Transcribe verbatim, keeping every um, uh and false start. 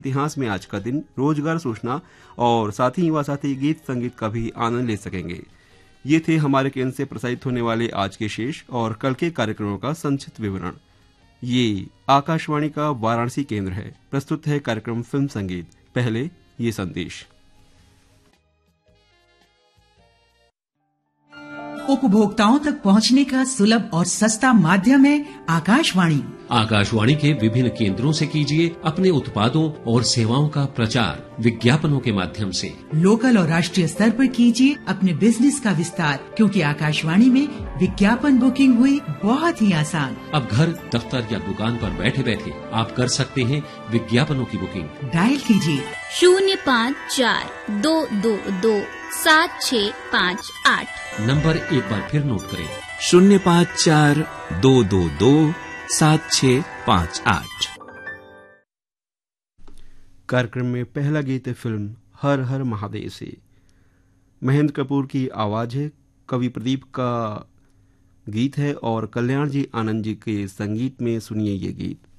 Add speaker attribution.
Speaker 1: इतिहास में आज का दिन, रोजगार सूचना और साथ ही युवा साथी गीत संगीत का भी आनंद ले सकेंगे। ये थे हमारे केंद्र से प्रसारित होने वाले आज के शेष और कल के कार्यक्रमों का संक्षिप्त विवरण। ये आकाशवाणी का वाराणसी केंद्र है। प्रस्तुत है कार्यक्रम फिल्म संगीत। पहले ये संदेश।
Speaker 2: उपभोक्ताओं तक पहुंचने का सुलभ और सस्ता माध्यम है आकाशवाणी।
Speaker 3: आकाशवाणी के विभिन्न केंद्रों से कीजिए अपने उत्पादों और सेवाओं का प्रचार विज्ञापनों के माध्यम से।
Speaker 2: लोकल और राष्ट्रीय स्तर पर कीजिए अपने बिजनेस का विस्तार, क्योंकि आकाशवाणी में विज्ञापन बुकिंग हुई बहुत ही आसान।
Speaker 3: अब घर, दफ्तर या दुकान पर बैठे बैठे आप कर सकते हैं विज्ञापनों की बुकिंग।
Speaker 2: डायल कीजिए
Speaker 4: शून्य पाँच चार दो दो दो सात छः पाँच आठ।
Speaker 3: नंबर एक बार फिर नोट करें,
Speaker 5: शून्य पाँच चार दो दो दो सात छः पाँच आठ।
Speaker 1: कार्यक्रम में पहला गीत है फिल्म हर हर महादेव से। महेंद्र कपूर की आवाज है, कवि प्रदीप का गीत है और कल्याण जी आनंद जी के संगीत में सुनिए ये गीत।